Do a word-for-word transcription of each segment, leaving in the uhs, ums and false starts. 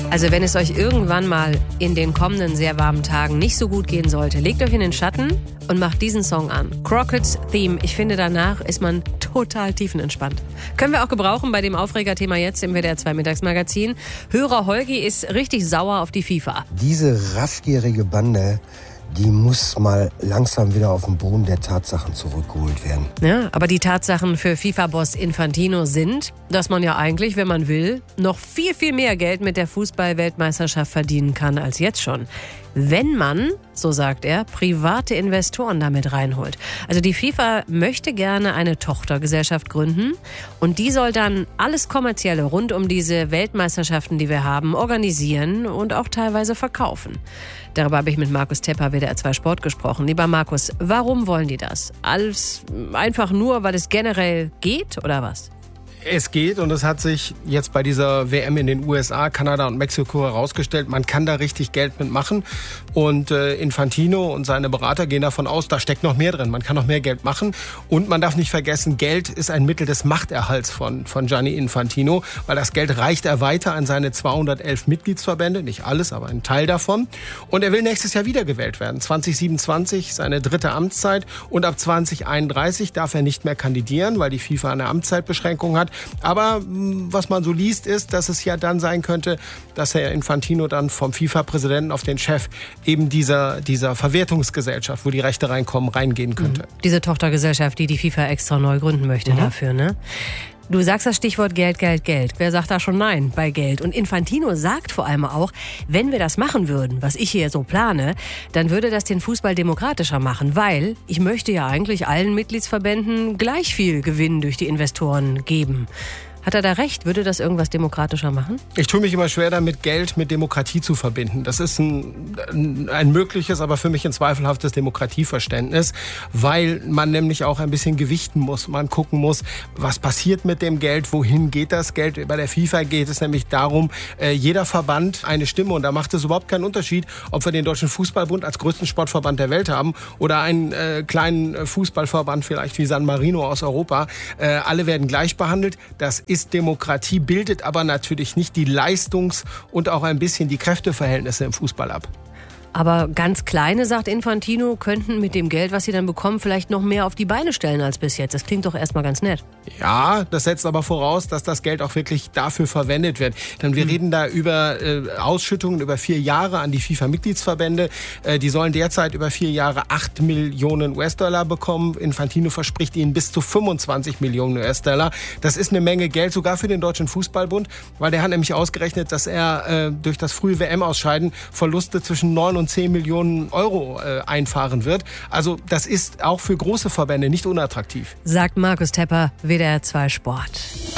Also wenn es euch irgendwann mal in den kommenden sehr warmen Tagen nicht so gut gehen sollte, legt euch in den Schatten und macht diesen Song an. Crockett's Theme. Ich finde, danach ist man total tiefenentspannt. Können wir auch gebrauchen bei dem Aufregerthema jetzt im W D R zwei Mittagsmagazin. Hörer Holgi ist richtig sauer auf die FIFA. Diese raffgierige Bande, die muss mal langsam wieder auf den Boden der Tatsachen zurückgeholt werden. Ja, aber die Tatsachen für FIFA-Boss Infantino sind, dass man ja eigentlich, wenn man will, noch viel, viel mehr Geld mit der Fußball-Weltmeisterschaft verdienen kann als jetzt schon. Wenn man, so sagt er, private Investoren damit reinholt. Also die FIFA möchte gerne eine Tochtergesellschaft gründen und die soll dann alles Kommerzielle rund um diese Weltmeisterschaften, die wir haben, organisieren und auch teilweise verkaufen. Darüber habe ich mit Markus Tepper, W D R zwei Sport, gesprochen. Lieber Markus, warum wollen die das? Alles einfach nur, weil es generell geht oder was? Es geht und es hat sich jetzt bei dieser W M in den U S A, Kanada und Mexiko herausgestellt, man kann da richtig Geld mitmachen und äh, Infantino und seine Berater gehen davon aus, da steckt noch mehr drin, man kann noch mehr Geld machen und man darf nicht vergessen, Geld ist ein Mittel des Machterhalts von, von Gianni Infantino, weil das Geld reicht er weiter an seine zweihundertelf Mitgliedsverbände, nicht alles, aber ein Teil davon und er will nächstes Jahr wiedergewählt werden, zwanzig siebenundzwanzig, seine dritte Amtszeit und ab zwanzig einunddreißig darf er nicht mehr kandidieren, weil die FIFA eine Amtszeitbeschränkung hat. Aber was man so liest, ist, dass es ja dann sein könnte, dass Herr Infantino dann vom FIFA-Präsidenten auf den Chef eben dieser, dieser Verwertungsgesellschaft, wo die Rechte reinkommen, reingehen könnte. Diese Tochtergesellschaft, die die FIFA extra neu gründen möchte, mhm. dafür, ne? Du sagst das Stichwort Geld, Geld, Geld. Wer sagt da schon Nein bei Geld? Und Infantino sagt vor allem auch, wenn wir das machen würden, was ich hier so plane, dann würde das den Fußball demokratischer machen, weil ich möchte ja eigentlich allen Mitgliedsverbänden gleich viel Gewinn durch die Investoren geben. Hat er da recht? Würde das irgendwas demokratischer machen? Ich tue mich immer schwer damit, Geld mit Demokratie zu verbinden. Das ist ein, ein mögliches, aber für mich ein zweifelhaftes Demokratieverständnis, weil man nämlich auch ein bisschen gewichten muss. Man gucken muss, was passiert mit dem Geld, wohin geht das Geld. Bei der FIFA geht es nämlich darum, jeder Verband eine Stimme und da macht es überhaupt keinen Unterschied, ob wir den Deutschen Fußballbund als größten Sportverband der Welt haben oder einen äh, kleinen Fußballverband vielleicht wie San Marino aus Europa. Äh, alle werden gleich behandelt. Das ist Demokratie, bildet aber natürlich nicht die Leistungs- und auch ein bisschen die Kräfteverhältnisse im Fußball ab. Aber ganz Kleine, sagt Infantino, könnten mit dem Geld, was sie dann bekommen, vielleicht noch mehr auf die Beine stellen als bis jetzt. Das klingt doch erstmal ganz nett. Ja, das setzt aber voraus, dass das Geld auch wirklich dafür verwendet wird. Denn wir mhm. reden da über äh, Ausschüttungen über vier Jahre an die FIFA-Mitgliedsverbände. Äh, die sollen derzeit über vier Jahre acht Millionen U S-Dollar bekommen. Infantino verspricht ihnen bis zu fünfundzwanzig Millionen U S-Dollar. Das ist eine Menge Geld, sogar für den Deutschen Fußballbund, weil der hat nämlich ausgerechnet, dass er äh, durch das frühe W M-Ausscheiden Verluste zwischen neun und zehn Millionen Euro äh, einfahren wird. Also das ist auch für große Verbände nicht unattraktiv. Sagt Markus Tepper, W D R zwei Sport.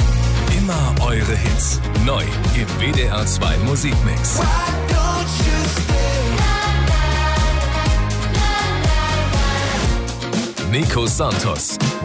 Immer eure Hits. Neu im W D R zwei Musikmix. Nico Santos.